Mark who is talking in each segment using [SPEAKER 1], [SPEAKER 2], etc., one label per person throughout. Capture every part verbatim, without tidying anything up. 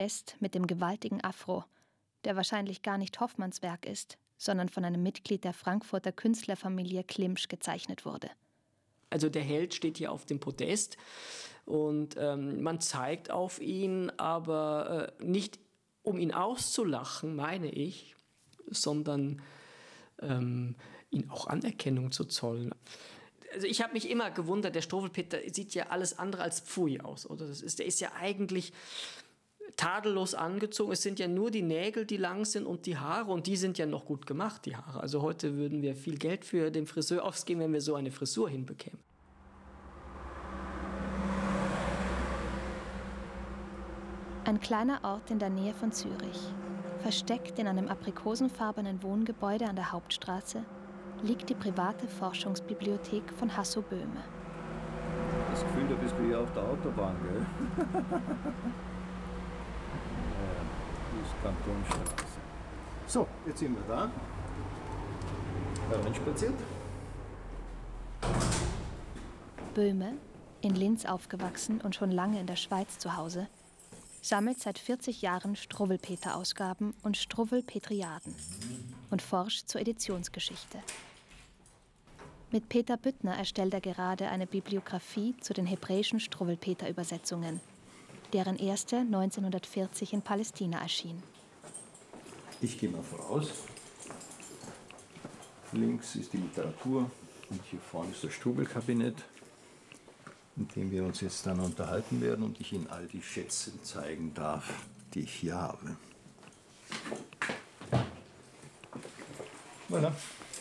[SPEAKER 1] Est mit dem gewaltigen Afro, der wahrscheinlich gar nicht Hoffmanns Werk ist, sondern von einem Mitglied der Frankfurter Künstlerfamilie Klimsch gezeichnet wurde.
[SPEAKER 2] Also der Held steht hier auf dem Podest und ähm, man zeigt auf ihn, aber äh, nicht um ihn auszulachen, meine ich, sondern ähm, ihn auch Anerkennung zu zollen. Also ich habe mich immer gewundert, der Struwwelpeter sieht ja alles andere als Pfui aus, oder? Das ist, der ist ja eigentlich tadellos angezogen. Es sind ja nur die Nägel, die lang sind und die Haare. Und die sind ja noch gut gemacht, die Haare. Also heute würden wir viel Geld für den Friseur ausgeben, wenn wir so eine Frisur hinbekämen.
[SPEAKER 1] Ein kleiner Ort in der Nähe von Zürich. Versteckt in einem aprikosenfarbenen Wohngebäude an der Hauptstraße liegt die private Forschungsbibliothek von Hasso Böhme.
[SPEAKER 3] Das Gefühl, da bist du hier auf der Autobahn, gell? Kantonstraße. So, jetzt sind wir da. Hereinspaziert.
[SPEAKER 1] Böhme, in Linz aufgewachsen und schon lange in der Schweiz zu Hause, sammelt seit vierzig Jahren Struwwelpeter-Ausgaben und Struwwelpetriaden und forscht zur Editionsgeschichte. Mit Peter Büttner erstellt er gerade eine Bibliografie zu den hebräischen Struwwelpeter-Übersetzungen, deren erste neunzehnhundertvierzig in Palästina erschien.
[SPEAKER 3] Ich gehe mal voraus. Links ist die Literatur und hier vorne ist das Struwwelkabinett, in dem wir uns jetzt dann unterhalten werden und ich Ihnen all die Schätze zeigen darf, die ich hier habe. Voilà.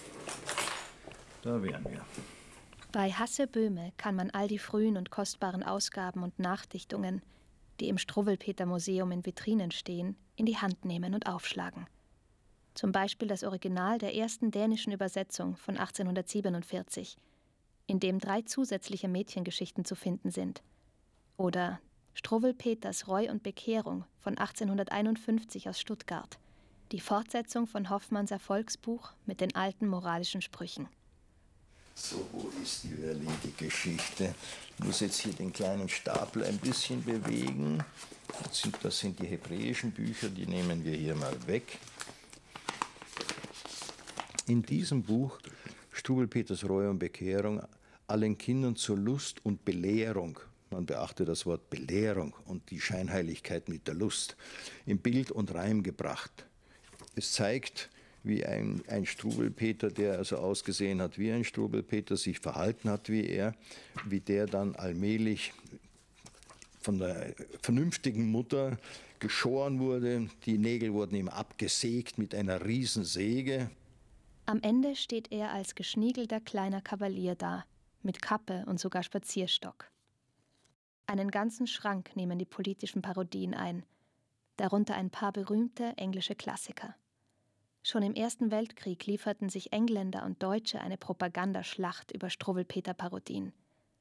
[SPEAKER 3] Da wären wir.
[SPEAKER 1] Bei Hasse Böhme kann man all die frühen und kostbaren Ausgaben und Nachdichtungen, die im Struwwelpeter-Museum in Vitrinen stehen, in die Hand nehmen und aufschlagen. Zum Beispiel das Original der ersten dänischen Übersetzung von achtzehnhundertsiebenundvierzig, in dem drei zusätzliche Mädchengeschichten zu finden sind. Oder Struwwelpeters Reu und Bekehrung von achtzehnhunderteinundfünfzig aus Stuttgart, die Fortsetzung von Hoffmanns Erfolgsbuch mit den alten moralischen Sprüchen.
[SPEAKER 3] So, wo ist die erledigte Geschichte? Ich muss jetzt hier den kleinen Stapel ein bisschen bewegen. Das sind, das sind die hebräischen Bücher, die nehmen wir hier mal weg. In diesem Buch, Struwwelpeters Reu und Bekehrung, allen Kindern zur Lust und Belehrung, man beachte das Wort Belehrung und die Scheinheiligkeit mit der Lust, in Bild und Reim gebracht. Es zeigt, wie ein, ein Struwwelpeter, der also ausgesehen hat wie ein Struwwelpeter, sich verhalten hat wie er, wie der dann allmählich von der vernünftigen Mutter geschoren wurde. Die Nägel wurden ihm abgesägt mit einer Riesensäge.
[SPEAKER 1] Am Ende steht er als geschniegelter kleiner Kavalier da, mit Kappe und sogar Spazierstock. Einen ganzen Schrank nehmen die politischen Parodien ein, darunter ein paar berühmte englische Klassiker. Schon im Ersten Weltkrieg lieferten sich Engländer und Deutsche eine Propagandaschlacht über Struwwelpeter-Parodien.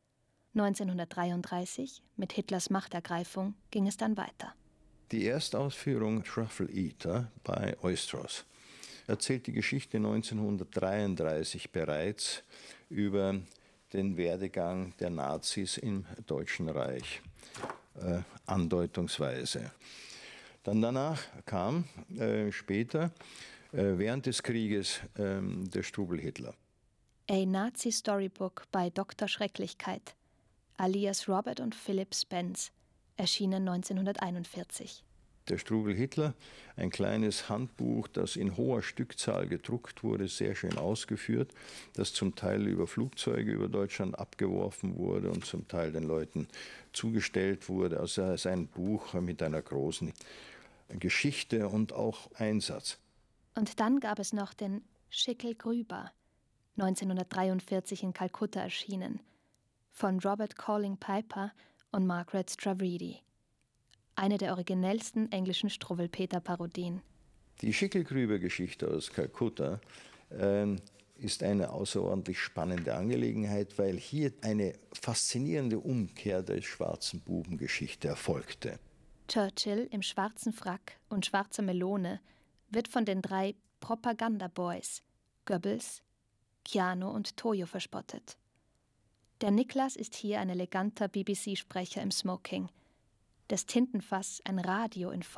[SPEAKER 1] neunzehnhundertdreiunddreißig, mit Hitlers Machtergreifung, ging es dann weiter.
[SPEAKER 3] Die Erstausführung Truffle Eater bei Oistros erzählt die Geschichte neunzehnhundertdreiunddreißig bereits über den Werdegang der Nazis im Deutschen Reich, äh, andeutungsweise. Dann danach kam äh, später, äh, während des Krieges, äh, der Struwwel-Hitler.
[SPEAKER 1] A Nazi Storybook bei Doktor Schrecklichkeit, alias Robert und Philip Spence, erschienen neunzehnhunderteinundvierzig.
[SPEAKER 3] Der Struwwel-Hitler, ein kleines Handbuch, das in hoher Stückzahl gedruckt wurde, sehr schön ausgeführt, das zum Teil über Flugzeuge über Deutschland abgeworfen wurde und zum Teil den Leuten zugestellt wurde. Also es ist ein Buch mit einer großen Geschichte und auch Einsatz.
[SPEAKER 1] Und dann gab es noch den Schickel Grüber, neunzehnhundertdreiundvierzig in Kalkutta erschienen, von Robert Calling Piper und Margaret Stravredi. Eine der originellsten englischen Struwwelpeter-Parodien.
[SPEAKER 3] Die Schickelgrüber-Geschichte aus Kalkutta äh, ist eine außerordentlich spannende Angelegenheit, weil hier eine faszinierende Umkehr der schwarzen Bubengeschichte erfolgte.
[SPEAKER 1] Churchill im schwarzen Frack und schwarzer Melone wird von den drei Propaganda-Boys, Goebbels, Keanu und Toyo, verspottet. Der Niklas ist hier ein eleganter B B C-Sprecher im Smoking. das Tintenfass ein Radio in